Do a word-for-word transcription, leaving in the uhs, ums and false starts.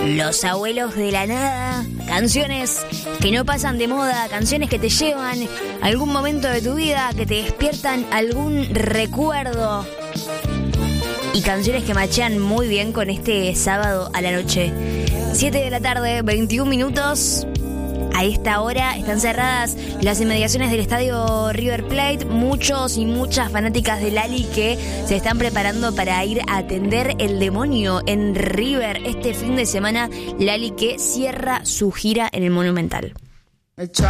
Los Abuelos de la Nada, canciones que no pasan de moda, canciones que te llevan a algún momento de tu vida, que te despiertan algún recuerdo y canciones que machean muy bien con este sábado a la noche. siete de la tarde, veintiún minutos. A esta hora están cerradas las inmediaciones del estadio River Plate. Muchos y muchas fanáticas del Lali que se están preparando para ir a atender el demonio en River este fin de semana. Lali que cierra su gira en el Monumental.